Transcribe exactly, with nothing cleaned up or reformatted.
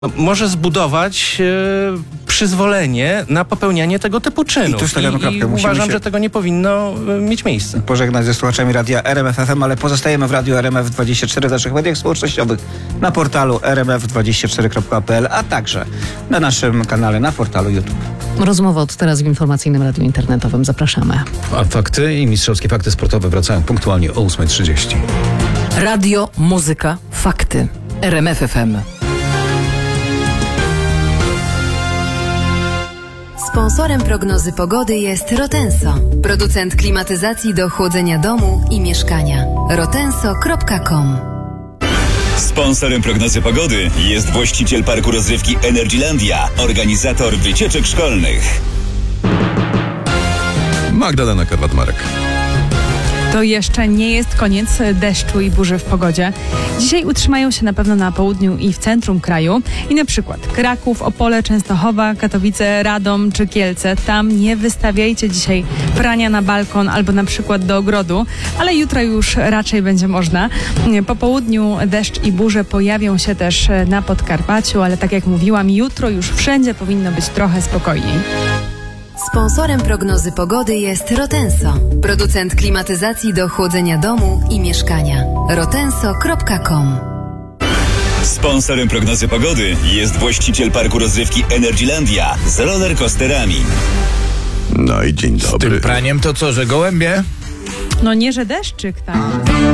może zbudować e, przyzwolenie na popełnianie tego typu czynów. I tu stawiamy kropkę. I uważam, się... że tego nie powinno e, mieć miejsca. Pożegnać ze słuchaczami radia R M F F M, ale pozostajemy w radiu R M F dwadzieścia cztery w naszych mediach społecznościowych, na portalu r m f dwadzieścia cztery kropka p l, a także na naszym kanale na portalu YouTube. Rozmowa od teraz w informacyjnym radiu internetowym. Zapraszamy. A fakty i mistrzowskie fakty sportowe wracają punktualnie o ósma trzydzieści. Radio, muzyka, fakty. R M F F M. Sponsorem prognozy pogody jest Rotenso, producent klimatyzacji do chłodzenia domu i mieszkania. rotenso kropka com. Sponsorem prognozy pogody jest właściciel parku rozrywki Energylandia, organizator wycieczek szkolnych. Magdalena Karwat-Marek. To jeszcze nie jest koniec deszczu i burzy w pogodzie. Dzisiaj utrzymają się na pewno na południu i w centrum kraju. I na przykład Kraków, Opole, Częstochowa, Katowice, Radom czy Kielce. Tam nie wystawiajcie dzisiaj prania na balkon albo na przykład do ogrodu, ale jutro już raczej będzie można. Po południu deszcz i burze pojawią się też na Podkarpaciu, ale tak jak mówiłam, jutro już wszędzie powinno być trochę spokojniej. Sponsorem prognozy pogody jest Rotenso, producent klimatyzacji do chłodzenia domu i mieszkania. rotenso kropka com. Sponsorem prognozy pogody jest właściciel parku rozrywki Energylandia z rollercoasterami. No i dzień dobry. Z tym praniem to co, że gołębie? No nie, że deszczyk, tak.